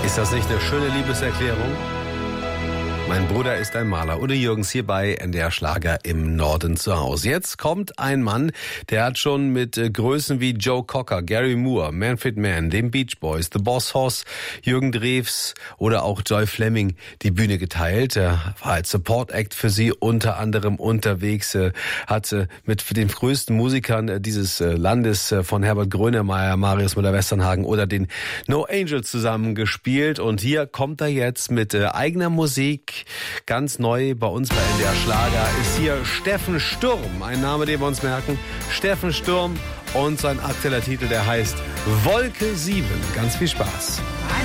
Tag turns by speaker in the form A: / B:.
A: Ist das nicht eine schöne Liebeserklärung? Mein Bruder ist ein Maler. Udo Jürgens hier bei NDR Schlager im Norden zu Hause. Jetzt kommt ein Mann, der hat schon mit Größen wie Joe Cocker, Gary Moore, Manfred Mann, den Beach Boys, The Boss Hoss, Jürgen Drews oder auch Joy Fleming die Bühne geteilt. Er war als Support Act für sie unter anderem unterwegs, hat mit den größten Musikern dieses Landes von Herbert Grönemeyer, Marius Müller-Westernhagen oder den No Angels zusammen gespielt. Und hier kommt er jetzt mit eigener Musik. Ganz neu bei uns bei NDR Schlager ist hier Steffen Sturm. Ein Name, den wir uns merken. Steffen Sturm und sein aktueller Titel, der heißt Wolke 7. Ganz viel Spaß.